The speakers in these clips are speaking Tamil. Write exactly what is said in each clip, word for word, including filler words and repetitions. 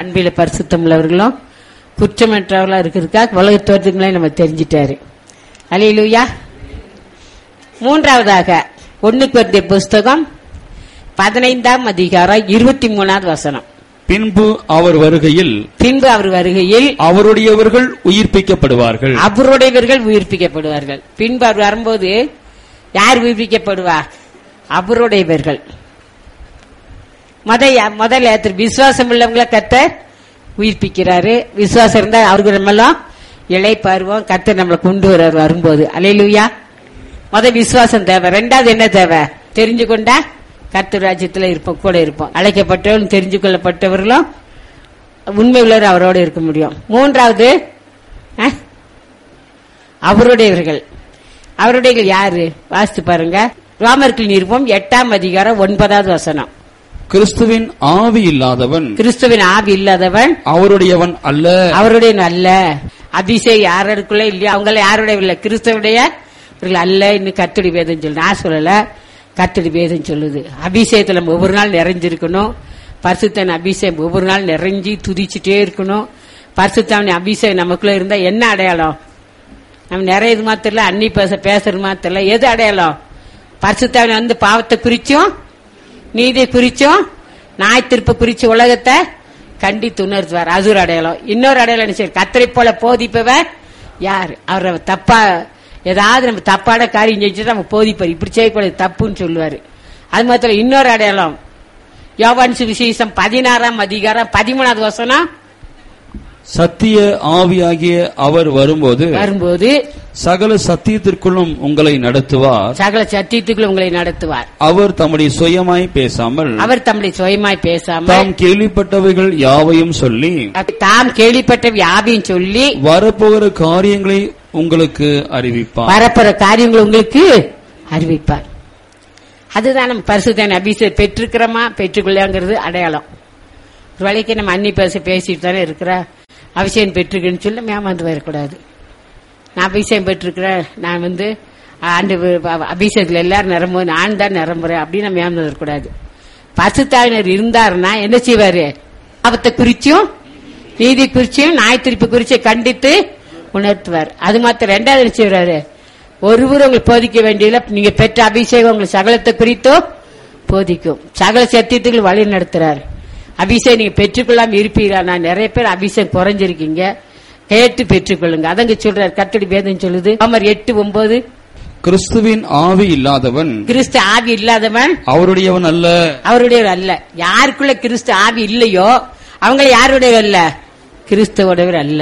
அன்பில பரிசுத்தம் உள்ளவர்களும் குற்றமற்றவர்களா இருக்கிறதுக்காக உலக தோற்றங்களே நம்ம தெரிஞ்சிட்டாரு. அல்லேலூயா. மூன்றாவதாக ஒன்னு கொரிந்திய புஸ்தகம் பதினைந்தாம் அதிகாரம் இருபத்தி மூணாவது வசனம். பின்பு அவர் வருகையில் பின்பு அவர் வருகையில் அவருடையவர்கள் உயிர்ப்பிக்கப்படுவார்கள். அவருடையவர்கள் உயிர்ப்பிக்கப்படுவார்கள். பின்பு அவர் வரும்போது யார் உயிர்ப்பிக்கப்படுவா? அவருடையவர்கள். முதல்ல விசுவாசம் உள்ளவங்களை கர்த்தர் உயிர்ப்பிக்கிறாரு. விசுவாசம் இருந்தா அவர்கள் நம்மளும் இளை பருவம் கர்த்தர் நம்மளை கொண்டு வர வரும்போது. அல்லேலூயா. முத விசுவாசம் தேவை. ரெண்டாவது என்ன தேவை? தெரிஞ்சு கொண்டா கர்த்தர் ராஜ்யத்துல இருப்போம், கூட இருப்போம். அழைக்கப்பட்டவர்களும் தெரிஞ்சு கொள்ளப்பட்டவர்களும் உண்மை உள்ளவர் அவரோடு இருக்க முடியும். மூன்றாவது அவருடையவர்கள். அவருடைய யாரு? வாசித்து பாருங்க. ரோமர்கள் நிருபம் எட்டாம் அதிகாரம் ஒன்பதாவது வசனம். கிறிஸ்துவின் ஆவி இல்லாதவன் கிறிஸ்துவின் ஆவி இல்லாதவன் அவருடையவன் அல்ல. அவருடைய அல்ல. அபிஷேகம் யாருக்குள்ள இல்லையா அவங்கள யாருடைய இல்ல, கிறிஸ்துவனுடைய அல்ல. இன்னும் கர்த்தருடைய வேதம் சொல்லு, நான் சொல்லல, கர்த்தருடைய வேதம் சொல்லுது. அபிஷேகத்துல நம்ம ஒவ்வொரு நாள் நிறைஞ்சிருக்கணும். பரிசுத்தன் அபிஷேகம் ஒவ்வொரு நாள் நிறைஞ்சி துதிச்சுட்டே இருக்கணும். பரிசுத்தவன் அபிஷேகம் நமக்குள்ள இருந்தா என்ன அடையாளம்? நம்ம நிறைய மாத்திரல, அன்னி பேச பேசுறது மாத்திரல, எது அடையாளம்? பரிசுத்தவன் வந்து பாவத்தை குறிச்சும் நீதியை குறிச்சும் நாய் திருப்ப குறிச்சு உலகத்தை கண்டித்து உணர்த்துவார். அது ஒரு அடையாளம். இன்னொரு அடையாளம் கர்த்தரை போல போதிப்பவர் யார்? அவர் தப்பா ஏதாவது நம்ம தப்பான காரியம் செஞ்சுட்டு நம்ம போதிப்பார். இப்படி செய்யக்கூடாது, தப்புன்னு சொல்லுவாரு. அது மாத்திரம் இன்னொரு அடையாளம் யோவான் சுவிசேஷம் பதினாறாம் அதிகாரம் பதிமூணாவது வசனம். சத்திய ஆவியாகிய அவர் வரும்போது வரும்போது சகல சத்தியத்திற்குள்ளும் உங்களை நடத்துவார். சகல சத்தியத்துக்குள்ளும் உங்களை நடத்துவார். அவர் தம்முடைய சுயமாய் பேசாமல் அவர் தம்முடைய சுயமாய் பேசாமல் தாம் கேள்விப்பட்டவைகள் யாவையும் சொல்லி தாம் கேள்விப்பட்டவை யாவையும் சொல்லி வரப்போகிற காரியங்களை உங்களுக்கு அறிவிப்பார். வரப்போற காரியங்களை உங்களுக்கு அறிவிப்பார். அதுதான் நம்ம பரிசுத்தன் அபிஷேகம் பெற்றிருக்கிறோமா பெற்றுக்கொள்ளாங்கிறது அடையாளம். ஒரு வேளைக்கு நம்ம அன்னி பேச பேசிட்டு தானே இருக்கிற அபிஷேகம் பெற்றிருக்கேன்னு சொல்லி ஏமாந்து வரக்கூடாது. நான் அபிஷேகம் பெற்றிருக்கிறேன், நான் வந்து ஆண்டு அபிஷேகத்துல எல்லாரும் நிரம்புவேன், நான் தான் நிரம்புறேன் அப்படின்னு நம்ம ஏமாந்து வரக்கூடாது. பரிசுத்தாவினர் இருந்தாருன்னா என்ன செய்வாரு? பாவத்தை குறிச்சும் நீதி குறிச்சியும் நாய் திருப்பி குறிச்சு கண்டித்து உணர்த்துவார். அது மாத்திரம் ரெண்டாவது என்ன செய்வாரு? ஒருவர் உங்களுக்கு போதிக்க வேண்டியதில்லை, நீங்க பெற்ற அபிஷேகம் உங்களுக்கு சகலத்தை குறித்தோ போதிக்கும். சகல சத்தியத்துக்கு வழி நடத்துறாரு. அபிஷேகம் நீங்க பெற்றுக்கொள்ளாம இருப்பீங்களா? நான் நிறைய பேர் அபிஷேகம் குறைஞ்சிருக்கீங்க, கேட்டு பெற்றுக்கொள்ளுங்க. அதங்க சொல்றாரு, கர்த்தருடைய வேதம் சொல்லுது. ரோமர் எட்டு ஒன்பது. கிறிஸ்துவின் ஆவி இல்லாதவன் கிறிஸ்து ஆவி இல்லாதவன் அவருடையவன் அல்ல. அவருடைய அல்ல. யாருக்குள்ள கிறிஸ்து ஆவி இல்லையோ அவங்களை யாருடைய அல்ல? கிறிஸ்துவோடவர் அல்ல.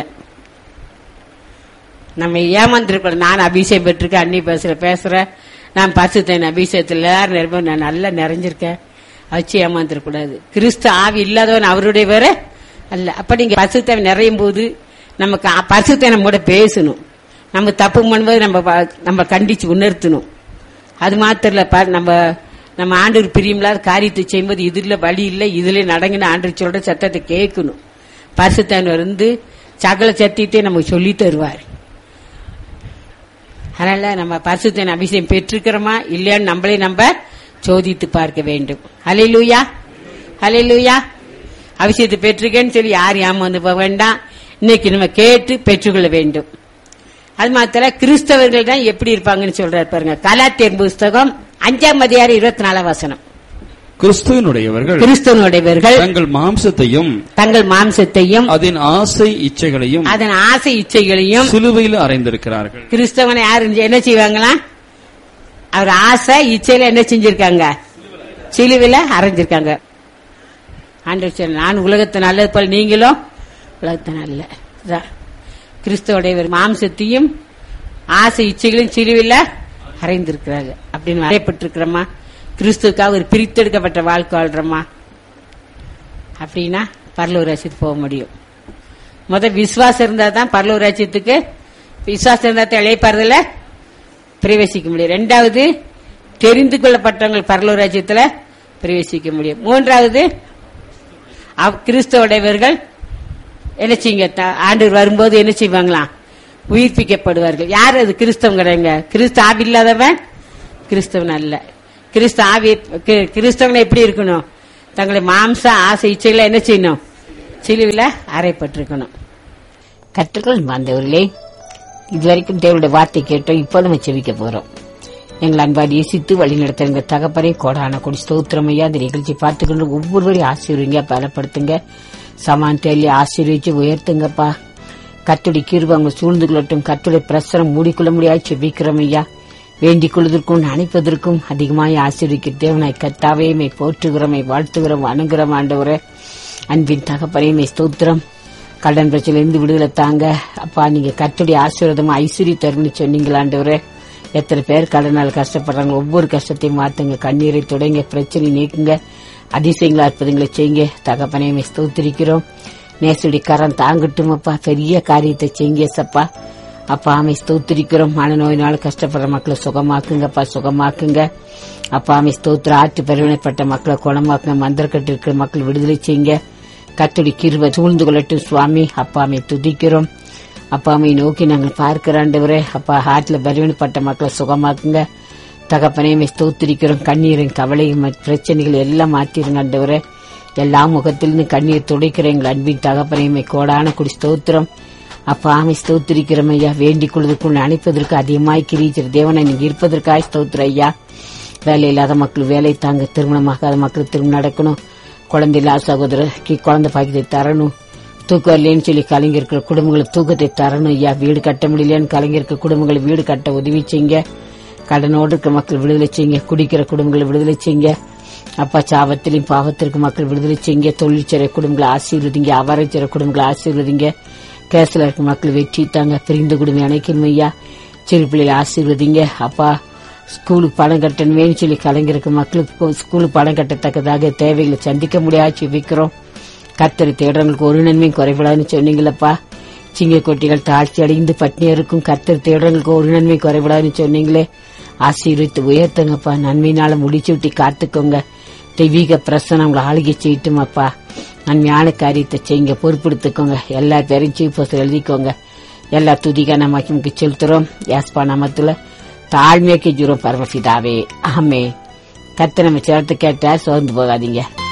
நம்ம ஏமாந்துருக்கோம். நான் அபிஷேகம் பெற்றிருக்கேன், அன்னி பேசுற பேசுறேன், நான் பரிசுத்தன் அபிஷேகத்துல எல்லாரும் நான் நல்லா நிறைஞ்சிருக்கேன், வச்சு ஏமாந்துடக்கூடாது. கிறிஸ்து ஆவி இல்லாதவன் அவருடைய வேற அல்ல. அப்ப நீங்க பரிசுத்தன் நிறையும் போது நமக்கு பரிசுத்தன் நம்ம கூட பேசணும். நம்ம தப்பு பண்ணும்போது நம்ம நம்ம கண்டிச்சு உணர்த்தணும். அது மாத்திரம் நம்ம நம்ம ஆண்டவர் பிரியமில்லாத காரியத்தை செய்யும்போது இதுல வழி இல்லை, இதுல நடங்கின ஆண்டவர் சொல்ற சத்தத்தை கேட்கணும். பரிசுத்தன் வந்து சகல சத்தியத்தை நமக்கு சொல்லி தருவார். அதனால நம்ம பரிசுத்தன் அபிஷேகம் பெற்றிருக்கிறோமா இல்லையான்னு நம்மளே நம்ம சோதித்து பார்க்க வேண்டும். ஹல்லேலூயா, ஹல்லேலூயா. அபிஷேகத்தை பெற்றிருக்கேன்னு சொல்லி யார் ஏமாந்து போக வேண்டாம். இன்னைக்கு நம்ம கேட்டு பெற்றுக்கொள்ள வேண்டும். அது மாத்திர கிறிஸ்தவர்கள் தான் எப்படி இருப்பாங்கன்னு சொல்றாரு பாருங்க. கலாத்தியர் புஸ்தகம் அஞ்சாம் அதிகாரம் இருபத்தி நாலாம் வசனம். கிறிஸ்துவனுடையவர்கள் கிறிஸ்துவனுடையவர்கள் தங்கள் மாம்சத்தையும் தங்கள் மாம்சத்தையும் அதன் ஆசை இச்சைகளையும் அதன் ஆசை இச்சைகளையும் சிலுவையில் அறைந்திருக்கிறார்கள். கிறிஸ்தவனை யாரு என்ன செய்வாங்களா? அவர் ஆசை இச்சையில என்ன செஞ்சிருக்காங்க? சிலுவையில அரைஞ்சிருக்காங்க. ஆண்டவர் சொன்னார், நான் உலகத்தை நல்லது போல நீங்களும் உலகத்தை நல்ல. கிறிஸ்தவனுடைய மாம்சத்தையும் ஆசை இச்சைகளையும் சிலுவையில அறைந்திருக்கிறாங்க. அப்படின்னு அறையப்பட்டிருக்கிறோமா? கிறிஸ்துக்காக ஒரு பிரித்தெடுக்கப்பட்ட வாழ்க்கை வாழ்றோமா? அப்படின்னா பரலோக ராஜ்யத்துக்கு போக முடியும். முதல் விசுவாசம் இருந்தா தான் பரலோக ராஜ்யத்துக்கு, விசுவாசம் இருந்தா தான் இளைப்பாறுதல பிரவேசிக்க முடியும். ரெண்டாவது தெரிந்து கொள்ளப்பட்டவங்கள் பரலோக ராஜ்யத்துல பிரவேசிக்க முடியும். மூன்றாவது கிறிஸ்தவடையவர்கள் என்ன செய்யுங்க? ஆண்டவர் வரும்போது என்ன செய்வாங்களாம்? உயிர்ப்பிக்கப்படுவார்கள். யார் அது? கிறிஸ்தவங்க. கிறிஸ்து ஆவி இல்லாதவன் கிறிஸ்தவன் அல்ல. கிறிஸ்து ஆவி கிறிஸ்தவனை எப்படி இருக்கணும்? தங்களை மாம்ச ஆசை இச்சைகளை என்ன செய்யணும்? சிலுவையில அறைப்பட்டிருக்கணும். கற்றுக்கள் மாந்தவர்களே, இதுவரைக்கும் தேவனுடைய வார்த்தை கேட்டோம். இப்போ நம்ம செவிக்க போறோம். எங்கள் அன்பாடி இசித்து வழி நடத்த எங்க தகப்பனே கோடான கொடி ஸ்தோத்திரமையா இந்த நிகழ்ச்சி பார்த்துக்கொண்டு ஒவ்வொருவரையும் ஆசீர்வதிங்க, பலப்படுத்துங்க, சமாந்தேலி ஆசீர்வதிச்சு உயர்த்துங்கப்பா. கத்துடைய கிருபை அவங்க சூழ்ந்து கொள்ளட்டும். கத்துடைய பிரசரம் மூடிக்கொள்ள முடியாது செபிக்கிறோம் ஐயா. வேண்டிக் கொள்வதற்கும் நினைப்பதற்கும் அதிகமாய் ஆசீர்வதிக்க தேவனாய் கர்த்தாவே மை போற்றுகிறோம், வாழ்த்துகிறோம், அணுகிறோம். ஆண்டவரே அன்பின் தகப்பனே மை ஸ்தோத்திரம். கடன் பிரச்சனையிலிருந்து விடுதலை தாங்க அப்பா. நீங்க கர்த்தருடைய ஆசீர்வாதம் ஐஸ்வர்ய தரும்னு சொன்னீங்களா ஆண்டவரே. எத்தனை பேர் கடனால் கஷ்டப்படுறாங்க, ஒவ்வொரு கஷ்டத்தையும் மாத்துங்க, கண்ணீரை தொடங்க, பிரச்சனை நீக்குங்க, அதிசயங்களா அற்புதங்களை செய்யுங்க. தகப்பனே மை ஸ்தோத்திரிக்கிறோம். நேசுடைய கரம் தாங்கட்டும் அப்பா. பெரிய காரியத்தை செய்யுங்க சப்பா. அப்பா ஆமை ஸ்தோத்திரிக்கிறோம். மனநோயினால கஷ்டப்படுற மக்களை சுகமாக்குங்கப்பா, சுகமாக்குங்க அப்பா. ஆமை ஸ்தோத்திர ஆற்று பரிவினைப்பட்ட மக்களை குணமாக்குங்க. மந்திரக்கட்டு இருக்கிற மக்கள் விடுதலை செய்யுங்க. கர்த்தருடைய கிருபை சூழ்ந்து கொள்ளட்டும் சுவாமி. அப்பாமை துதிக்கிறோம். அப்பாமை நோக்கி நாங்கள் பார்க்கிற ஆண்டவரே அப்பா. ஹார்ட்ல பரிவினைப்பட்ட மக்களை சுகமாக்குங்க. தகப்பனையுமே ஸ்தோத்திரிக்கிறோம். கண்ணீரின் கவலையும் பிரச்சனைகள் எல்லாம் மாத்திருங்க ஆண்டவரே. எல்லா முகத்திலிருந்து கண்ணீர் துடைக்கிற எங்கள் அன்பின் தகப்பனையுமே கோடான குடி ஸ்தோத்திரம் அப்பா. ஆமை ஸ்தோத்திரிக்கிறோம் ஐயா. வேண்டிக் கொள்வதற்குள் அணைப்பதற்கு அதிகமாய் கிரீச்சர் தேவனை நீங்க இருப்பதற்காக ஸ்தோத்திர ஐயா. வேலை இல்லாத மக்கள் வேலை தாங்க, திருமணமாகாத மக்கள் திருமணம் நடக்கணும், குழந்தை இல்லாத சகோதரருக்கு குழந்தை பாக்கியத்தை தரணும், தூக்கம் இல்லைன்னு சொல்லி கலைஞர் குடும்பங்களுக்கு தூக்கத்தை தரணும் ஐயா. வீடு கட்ட முடியலன்னு கலைஞர் குடும்பங்களை வீடு கட்ட உதவி செய்யுங்க. கடனோடு இருக்கிற மக்கள் விடுதலை செய்யுங்க. குடிக்கிற குடும்பங்களை விடுதலை செய்யுங்க அப்பா. சாபத்திலையும் பாவத்திற்கு மக்கள் விடுதலை செய்யுங்க. தொழிற்சிறை குடும்பங்களை ஆசீர்வதிங்க. அவரைச்சிற குடும்பங்களை ஆசீர்வதிங்க. கேஸ்ல இருக்க மக்கள் வெற்றி தாங்க. பிரிந்து குடும்பம் அணைக்கணும் ஐயா. சிறு பிள்ளைகளை ஆசீர்வதிங்க அப்பா. ஸ்கூலுக்கு பணம் கட்டணுமேனு சொல்லி கலைஞருக்கு மக்களுக்கு ஸ்கூலுக்கு பணம் கட்டத்தக்கதாக தேவைகளை சந்திக்க முடியாது வைக்கிறோம். கர்த்தரை தேடுறவங்களுக்கு ஒரு நன்மையும் குறைபடாதுன்னு சொன்னீங்களப்பா. சிங்க கொட்டிகள் தாழ்ச்சி அடைந்து பட்னியா இருக்கும். கர்த்தர் தேடுறவங்களுக்கு ஒரு நன்மை குறைபடாதுன்னு சொன்னீங்களே. ஆசீர்வித்து உயர்த்துங்கப்பா. நன்மையினால முடிச்சு விட்டு காத்துக்கோங்க. தெய்வீக பிரசனம் உங்களை ஆளுகை செய்யட்டும் அப்பா. நன்மையான காரியத்தை செய்யுங்க, பொறுப்படுத்திக்கோங்க. எல்லா பேரையும் சீஃப் எழுதிக்கோங்க. எல்லா துதிக்கான மகிமைக்கு செலுத்துறோம். யாஸ்பா நாமத்துல தாழ்மையாக்கி ஜூரம் பரமபிதாவே ஆமே. கர்த்தர் நம்ம சேர்த்து கேட்டா சோர்ந்து போகாதீங்க.